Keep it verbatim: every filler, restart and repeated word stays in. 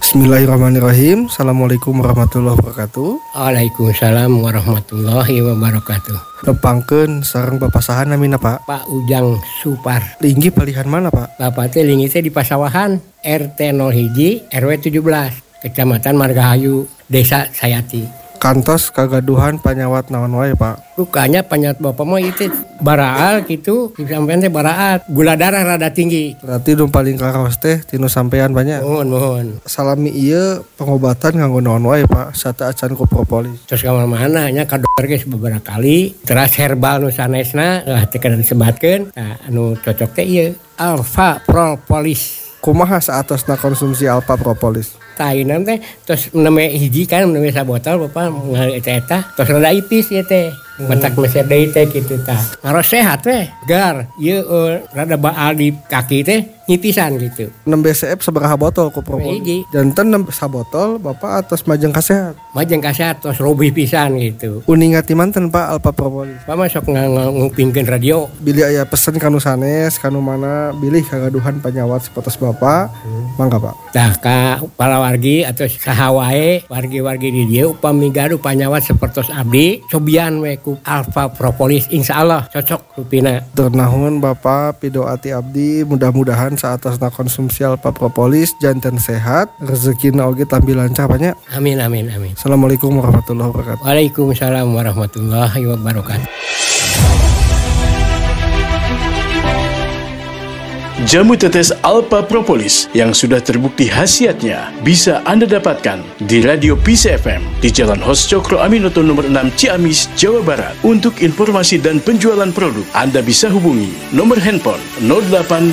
Bismillahirrahmanirrahim. Assalamualaikum warahmatullahi wabarakatuh. Waalaikumsalam warahmatullahi wabarakatuh. Nepangkeun sareng papasahan namina Pak. Pak Ujang Supar. Linggi palihan mana Pak? Bapak teh linggi teh di Pasawahan, R T nol satu, R W tujuh belas, Kecamatan Margahayu, Desa Sayati. Kantos kagaduhan panyawat naon wae Pak? Rukanya panyawat bapak mah itu baraal gitu, sampean teh baraat, gula darah rada tinggi. Berarti nu paling karaos teh tinu sampean banyak. Mohon mohon. Salami ieu pengobatan nganggo naon wae Pak? Sata acan ku propolis. Terus ka mana nya ka dokter geus beberapa kali, teras herbal nu sanesna lah teh kada disebatkeun. Nah, anu cocok teh ieu Alpha Propolis. Kumaha saatosna konsumsi Alpha Propolis? Tainan teh terus neme hiji kan neme sabotol bapak ngali eta terus rada ipis ieu teh mentak meser deui teh kitu tah ngaros sehat teh gar ieu uh, rada baal di kaki teh nyipisan gitu enam B C F sabaraha botol ku propolis janten enam sabotol bapak atas majeng kasehat majeng kasehat terus robih pisan gitu uningat ti manten Pak Alpha Propolis Pak masuk ngupingkeun radio bilih aya pesen kanu sanes kanu mana bilih kagaduhan panyawat sapotos bapak hmm. Mangga Pak tah ka wargi atau sahawae wargi-wargi di dia upami gaduh panyawat sapertos abdi cobian we ku Alpha Propolis insyaallah cocok rupina. Ternahun Bapak pidoati abdi mudah-mudahan saatosna konsumsi Alpha Propolis janten sehat rezekina oge tambi lancar banyak. Amin amin amin. Assalamualaikum warahmatullahi wabarakatuh. Waalaikumsalam warahmatullahi wabarakatuh. Jamu tetes Alpha Propolis yang sudah terbukti khasiatnya bisa Anda dapatkan di Radio P C F M di Jalan Hos Cokro Aminoto nomor enam Ciamis, Jawa Barat. Untuk informasi dan penjualan produk, Anda bisa hubungi nomor handphone nol delapan